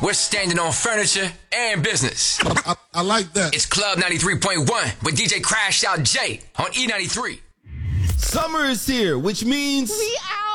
We're standing on furniture and business. I like that. It's Club 93.1 with DJ Crash Out J on E93. Summer is here, which means we out.